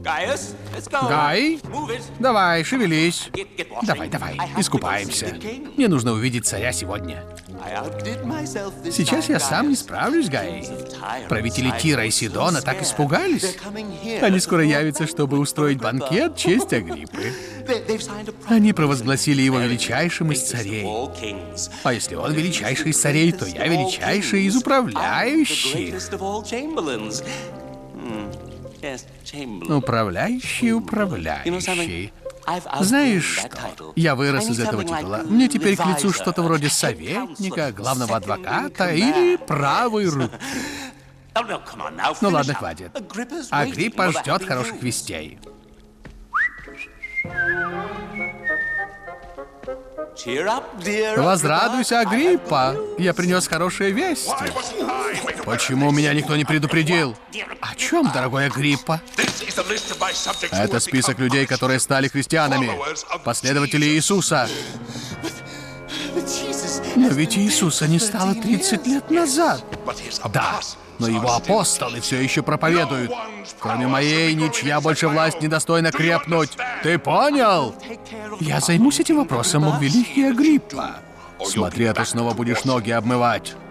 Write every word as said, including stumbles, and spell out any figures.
Гай, давай, шевелись. Давай, давай, искупаемся. Мне нужно увидеть царя сегодня. Сейчас я сам не справлюсь, Гай. Правители Тира и Сидона так испугались. Они скоро явятся, чтобы устроить банкет в честь Агриппы. Они провозгласили его величайшим из царей. А если он величайший из царей, то я величайший из управляющих. Управляющий, управляющий. Знаешь что? Я вырос из этого титула. Мне теперь к лицу что-то вроде советника, главного адвоката или правой руки. Ну ладно, хватит. Агриппа ждет хороших вестей. Возрадуйся, Агриппа. Я принес хорошие вести. Почему меня никто не предупредил? О чем, дорогой Агриппа? Это список людей, которые стали христианами. Последователи Иисуса. Но ведь Иисуса не стало тридцать лет назад. Да, но его апостолы все еще проповедуют. Кроме моей, ничья больше власть недостойна крепнуть. Ты понял? Я займусь этим вопросом, о великий Агриппа. Смотри, а то снова будешь ноги обмывать.